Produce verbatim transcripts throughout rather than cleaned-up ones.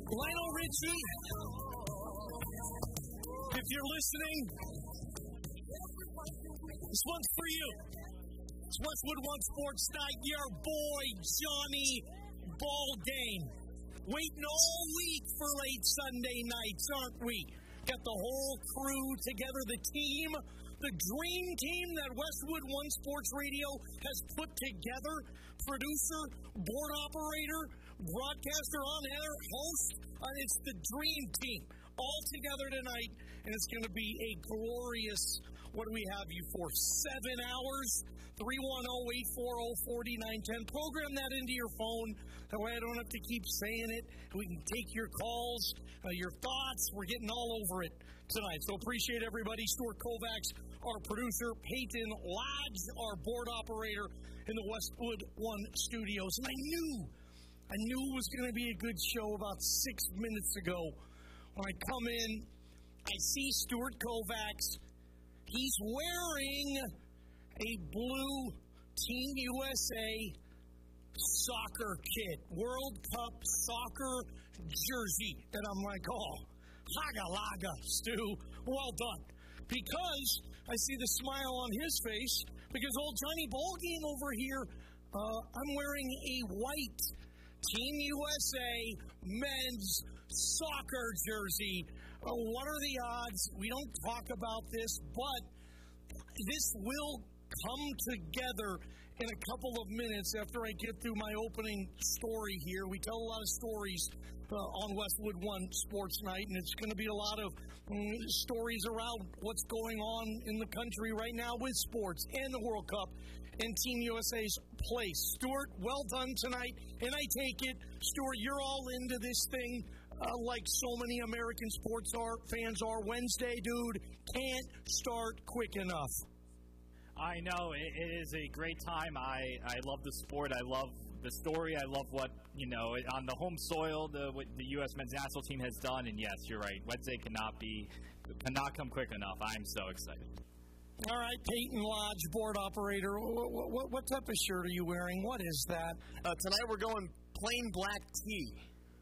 Lionel Richie, if you're listening, this one's for you. It's Westwood One Sports Night. Your boy, Johnny Baldane. Waiting all week for late Sunday nights, aren't we? Got the whole crew together, the team, the dream team that Westwood One Sports Radio has put together. Producer, board operator, broadcaster, on-air, host. Uh, it's the dream team all together tonight, and it's going to be a glorious, what do we have you for, seven hours? three one zero, eight four zero, four nine one zero. Program that into your phone. That way I don't have to keep saying it. We can take your calls, uh, your thoughts. We're getting all over it tonight. So appreciate everybody. Stuart Kovacs, our producer. Peyton Lodge, our board operator in the Westwood One Studios. And I knew, I knew it was going to be a good show about six minutes ago. When I come in, I see Stuart Kovacs. He's wearing a blue Team U S A soccer kit, World Cup soccer jersey. And I'm like, oh, haga laga, Stu, well done. Because I see the smile on his face, because old Johnny Ballgame over here, uh, I'm wearing a white Team U S A men's soccer jersey. Uh, what are the odds? We don't talk about this, but this will come together in a couple of minutes after I get through my opening story here. We tell a lot of stories uh, on Westwood One Sports Night, and it's going to be a lot of mm, stories around what's going on in the country right now with sports and the World Cup and Team U S A's place. Stuart, well done tonight, and I take it, Stuart, you're all into this thing uh, like so many American sports are, fans are. Wednesday, dude, can't start quick enough. I know. It, it is a great time. I, I love the sport. I love the story. I love what, you know, on the home soil, the what the U S men's national team has done. And, yes, you're right. Wednesday cannot be, cannot come quick enough. I'm so excited. All right, Peyton Lodge, board operator. What, what, what type of shirt are you wearing? What is that? Uh, tonight we're going plain black tee.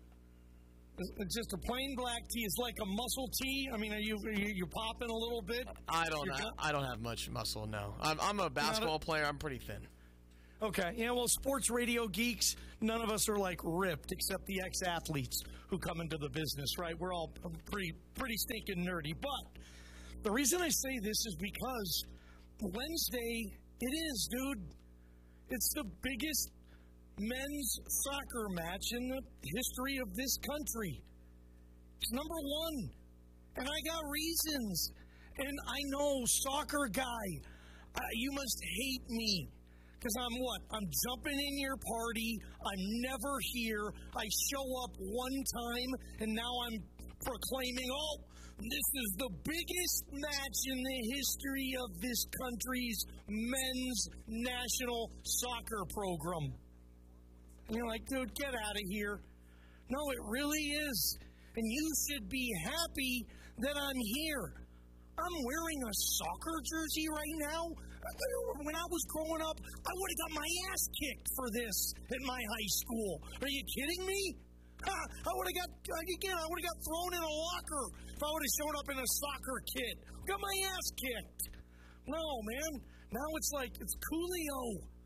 It's just a plain black tee. It's like a muscle tee. I mean, are you are you, you popping a little bit? I don't have, I don't have much muscle. No, I'm I'm a basketball a, player. I'm pretty thin. Okay, yeah. Well, sports radio geeks. None of us are like ripped, except the ex-athletes who come into the business. Right? We're all pretty pretty stinking nerdy. But the reason I say this is because Wednesday it is, dude. It's the biggest men's soccer match in the history of this country. It's number one. And I got reasons. And I know, soccer guy, uh, you must hate me. Because I'm what? I'm jumping in your party. I'm never here. I show up one time, and now I'm proclaiming, oh, this is the biggest match in the history of this country's men's national soccer program. And you're like, dude, get out of here. No, it really is. And you should be happy that I'm here. I'm wearing a soccer jersey right now. When I was growing up, I would have got my ass kicked for this at my high school. Are you kidding me? Ha, I would have got, again, I would have got thrown in a locker if I would have shown up in a soccer kit. Got my ass kicked. No, man. Now it's like, it's Coolio.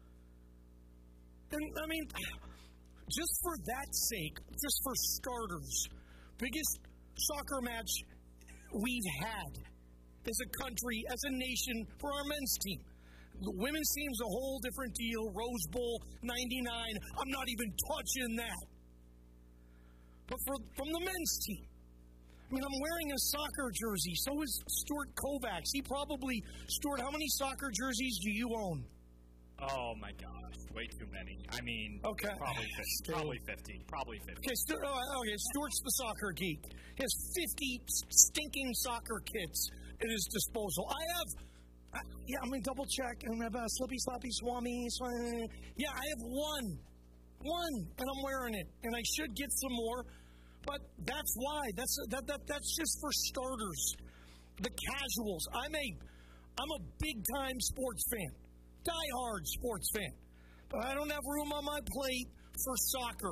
And, I mean, just for that sake, just for starters, biggest soccer match we've had as a country, as a nation, for our men's team. The women's team's a whole different deal. Rose Bowl, ninety-nine. I'm not even touching that. But for from the men's team, I mean, I'm wearing a soccer jersey. So is Stuart Kovacs. He probably, Stuart, how many soccer jerseys do you own? Oh, my gosh. Way too many. I mean, okay. probably fifty. Probably fifty. Probably fifty. Okay, Stu- oh, okay, Stuart's the soccer geek. He has fifty stinking soccer kits at his disposal. I have, uh, yeah, I'm going to double check. I have a Slippy Sloppy Swami. Swami. Yeah, I have one. One, and I'm wearing it. And I should get some more, but that's why. That's that, that that's just for starters. The casuals. I'm a, I'm a big-time sports fan. Die-hard sports fan. But I don't have room on my plate for soccer.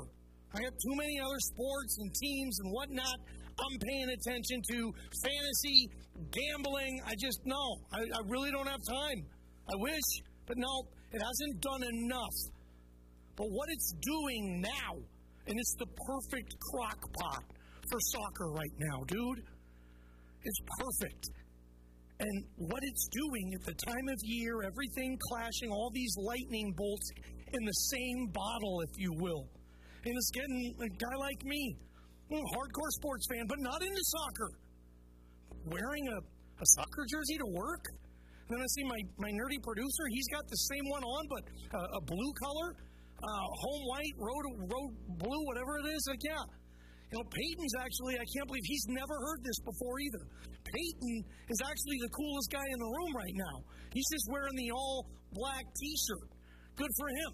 I have too many other sports and teams and whatnot I'm paying attention to. Fantasy, gambling, I just, no. I, I really don't have time. I wish, but no, it hasn't done enough. But what it's doing now, and it's the perfect crock pot for soccer right now, dude. It's perfect. And what it's doing at the time of year, everything clashing, all these lightning bolts in the same bottle, if you will. And it's getting a guy like me, a hardcore sports fan, but not into soccer, wearing a, a soccer jersey to work. And then I see my, my nerdy producer, he's got the same one on, but uh, a blue color, uh, home white, road, road blue, whatever it is. Like, yeah. You know, Peyton's actually, I can't believe he's never heard this before either. Peyton is actually the coolest guy in the room right now. He's just wearing the all-black T-shirt. Good for him.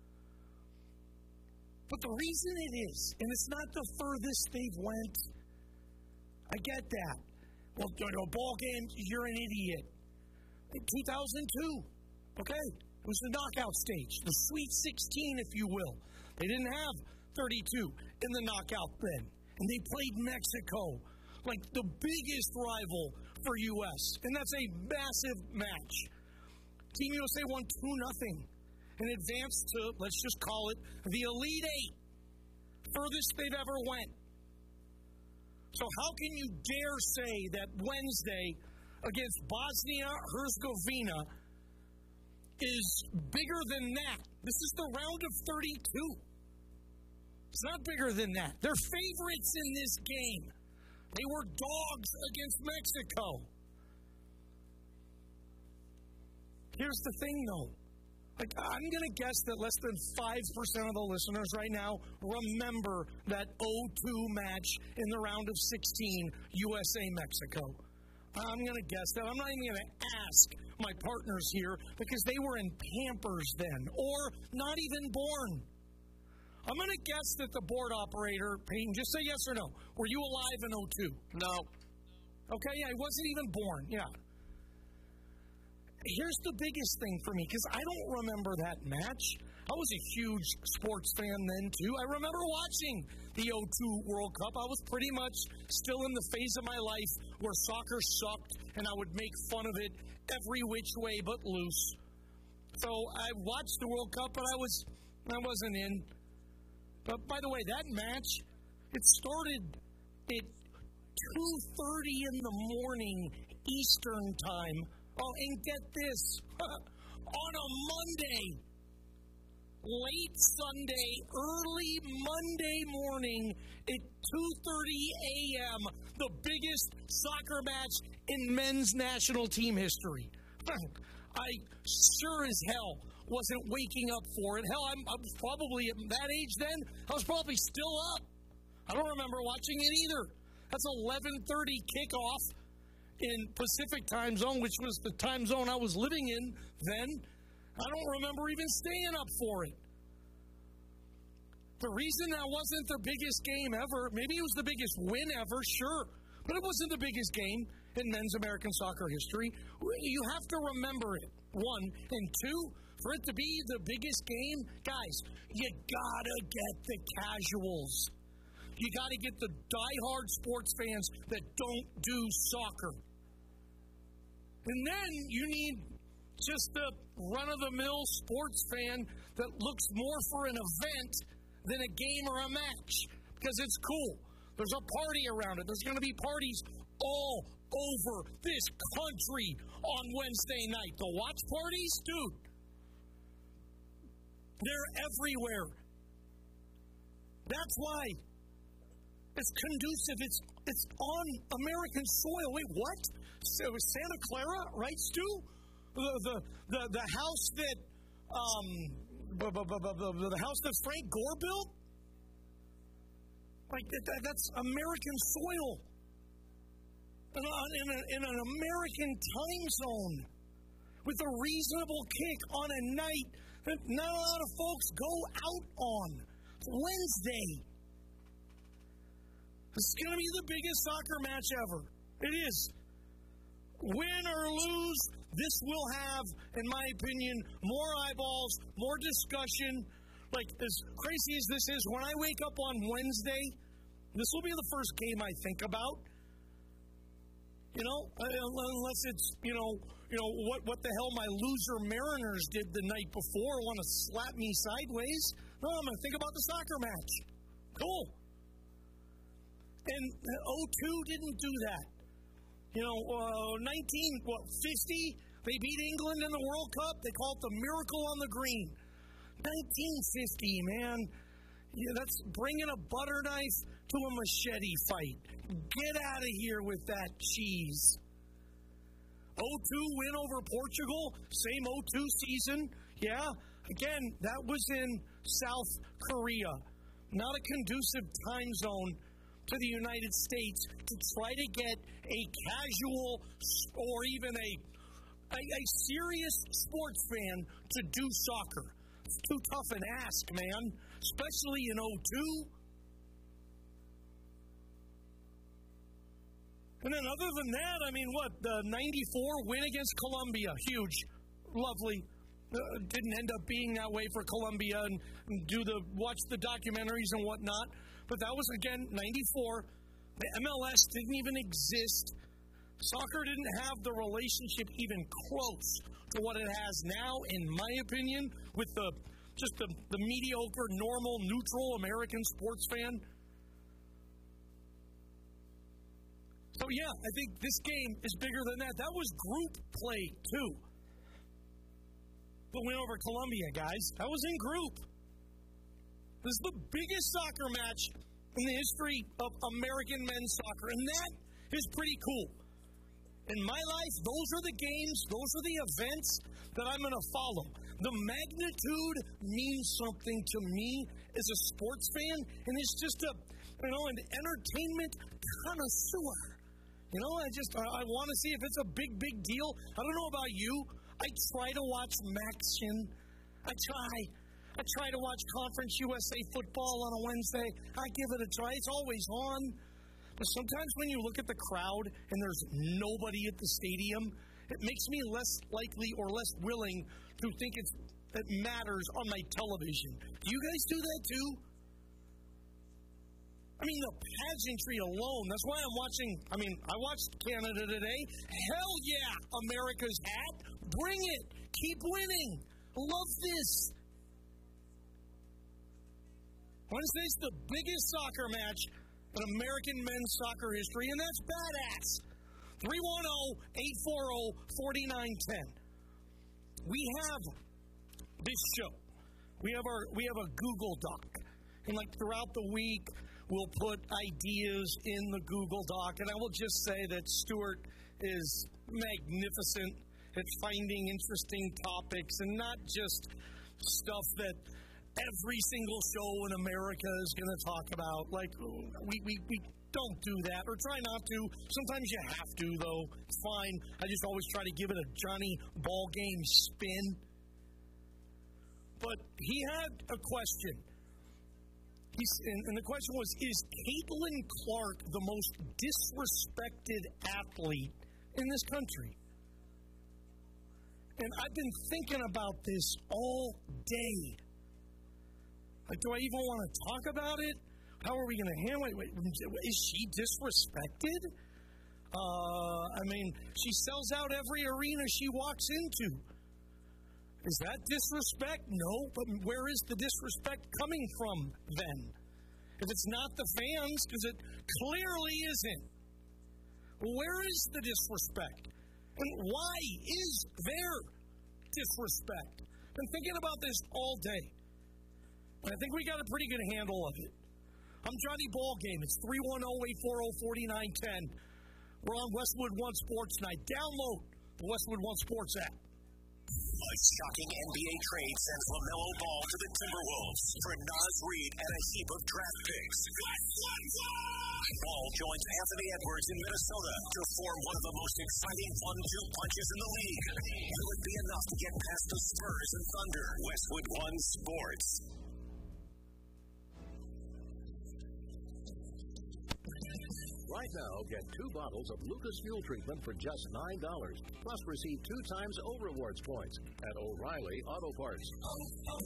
But the reason it is, and it's not the furthest they've went, I get that. Well, you know, ball game, you're an idiot. In two thousand two, okay? It was the knockout stage, the Sweet sixteen, if you will. They didn't have thirty-two in the knockout then. And they played Mexico, like the biggest rival for U S. And that's a massive match. Team U S A won two nothing and advanced to, let's just call it, the Elite Eight. Furthest they've ever went. So how can you dare say that Wednesday against Bosnia-Herzegovina is bigger than that? This is the round of thirty-two. It's not bigger than that. They're favorites in this game. They were dogs against Mexico. Here's the thing, though. Like, I'm going to guess that less than five percent of the listeners right now remember that oh two match in the round of sixteen, U S A Mexico. I'm going to guess that. I'm not even going to ask my partners here because they were in Pampers then or not even born. I'm going to guess that the board operator, Peyton, just say yes or no. Were you alive in oh two? No. Okay, yeah, he wasn't even born. Yeah. Here's the biggest thing for me, because I don't remember that match. I was a huge sports fan then, too. I remember watching the oh two World Cup. I was pretty much still in the phase of my life where soccer sucked, and I would make fun of it every which way but loose. So I watched the World Cup, but I, was, I wasn't in. But, by the way, that match, it started at two thirty in the morning Eastern time. Oh, and get this, on a Monday, late Sunday, early Monday morning at two thirty a.m., the biggest soccer match in men's national team history. I sure as hell wasn't waking up for it. Hell, I'm, I was probably at that age then, I was probably still up. I don't remember watching it either. That's eleven thirty kickoff in Pacific time zone, which was the time zone I was living in then. I don't remember even staying up for it. The reason that wasn't the biggest game ever, maybe it was the biggest win ever, sure, but it wasn't the biggest game in men's American soccer history. You have to remember it, one. And two, for it to be the biggest game, guys, you gotta get the casuals. You gotta get the diehard sports fans that don't do soccer. And then you need just the run-of-the-mill sports fan that looks more for an event than a game or a match, because it's cool. There's a party around it. There's going to be parties all over this country on Wednesday night. The watch parties, dude, they're everywhere. That's why it's conducive. It's it's on American soil. Wait, what? So Santa Clara, right, Stu? The the the, the house that um the, the, the house that Frank Gore built? Like that, that's American soil. In, a, in, a, in an American time zone with a reasonable kick on a night that not a lot of folks go out on. It's Wednesday. This is going to be the biggest soccer match ever. It is. Win or lose, this will have, in my opinion, more eyeballs, more discussion, Like, as crazy as this is, when I wake up on Wednesday, this will be the first game I think about. You know, unless it's, you know, you know what what the hell my loser Mariners did the night before, want to slap me sideways. No, I'm going to think about the soccer match. Cool. And oh two didn't do that. You know, uh, nineteen, what, fifty, they beat England in the World Cup. They call it the Miracle on the Green. nineteen fifty, man. Yeah, that's bringing a butter knife to a machete fight. Get out of here with that cheese. oh two win over Portugal, same oh two season. Yeah, again, that was in South Korea. Not a conducive time zone to the United States to try to get a casual or even a, a, a serious sports fan to do soccer. It's too tough an ask, man, especially in oh two. And then other than that, I mean, what, the ninety-four win against Colombia, huge, lovely. Uh, didn't end up being that way for Colombia and, and do the watch the documentaries and whatnot. But that was, again, ninety-four. The M L S didn't even exist. Soccer didn't have the relationship even close to what it has now, in my opinion, with the just the, the mediocre, normal, neutral American sports fan. So, yeah, I think this game is bigger than that. That was group play, too. The win over Colombia, guys. That was in group. This is the biggest soccer match in the history of American men's soccer, and that is pretty cool. In my life, those are the games, those are the events that I'm going to follow. The magnitude means something to me as a sports fan, and it's just a, you know, an entertainment connoisseur. You know, I just, I, I want to see if it's a big, big deal. I don't know about you. I try to watch MACtion. I try. I try to watch Conference U S A football on a Wednesday. I give it a try. It's always on. But sometimes when you look at the crowd and there's nobody at the stadium, it makes me less likely or less willing to think it's, it matters on my television. Do you guys do that too? I mean, the pageantry alone, that's why I'm watching, I mean, I watched Canada today. Hell yeah, America's hat. Bring it. Keep winning. Love this. Wednesday's the biggest soccer match in American men's soccer history, and that's badass. three one zero, eight four zero, four nine one zero. We have this show. We have our we have a Google Doc. And like throughout the week, we'll put ideas in the Google Doc. And I will just say that Stuart is magnificent at finding interesting topics and not just stuff that every single show in America is going to talk about. Like, we, we, we don't do that, or try not to. Sometimes you have to, though. It's fine. I just always try to give it a Johnny Ballgame spin. But he had a question. He's, and, and the question was, is Caitlin Clark the most disrespected athlete in this country? And I've been thinking about this all day. Like, do I even want to talk about it? How are we going to handle it? Wait, is she disrespected? Uh, I mean, she sells out every arena she walks into. Is that disrespect? No, but where is the disrespect coming from then? If it's not the fans, because it clearly isn't. Where is the disrespect? And why is there disrespect? I've been thinking about this all day. And I think we got a pretty good handle of it. I'm Johnny Ballgame. It's three one zero, eight four zero, four nine one zero. We're on Westwood One Sports tonight. Download the Westwood One Sports app. A shocking N B A trade sends LaMelo Ball to the Timberwolves for Naz Reid and a heap of draft picks. Ball joins Anthony Edwards in Minnesota to form one of the most exciting one two punches in the league. Will it be enough to get past the Spurs and Thunder? Westwood One Sports. Right now, get two bottles of Lucas Fuel Treatment for just nine dollars. Plus, receive two times O-Rewards points at O'Reilly Auto Parts.